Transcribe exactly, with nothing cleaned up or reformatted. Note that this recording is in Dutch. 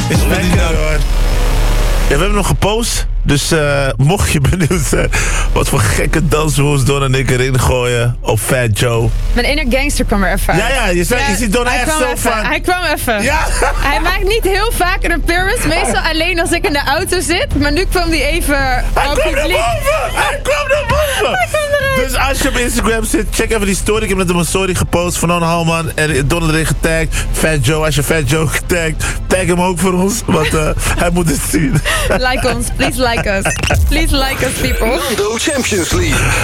Is lekker hoor. Ja, we hebben nog gepost. Dus uh, mocht je benieuwd zijn wat voor gekke dansmoves Don en ik erin gooien op Fat Joe. Mijn inner gangster kwam er even uit. Ja, ja, je, zei, ja, je ziet Don echt zo even, van... Hij kwam even. Ja. Hij maakt niet heel vaak een appearance. Meestal alleen als ik in de auto zit. Maar nu kwam hij even Hij al kwam naar publiek. boven! Hij kwam naar boven! Hij kwam eruit. Dus als je op Instagram zit, check even die story. Ik heb net een story gepost van Don Halman. En Don erin getagd. Fat Joe, als je Fat Joe getagd, tag hem ook voor ons. Want uh, hij moet het zien. Like ons. Please like us. Please like us, people. Nando Champions League.